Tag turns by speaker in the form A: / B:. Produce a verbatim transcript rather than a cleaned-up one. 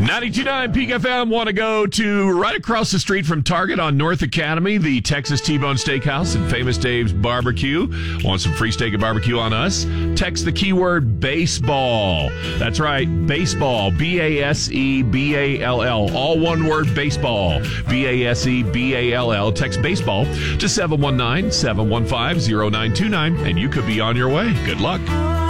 A: ninety-two point nine Peak F M. Want to go to right across the street from Target on North Academy, the Texas T-Bone Steakhouse and Famous Dave's Barbecue. Want some free steak and barbecue on us? Text the keyword baseball. That's right, baseball. B A S E B A L L. All one word, baseball. B A S E B A L L. Text baseball to seven one nine, seven one five, zero nine two nine, and you could be on your way. Good luck.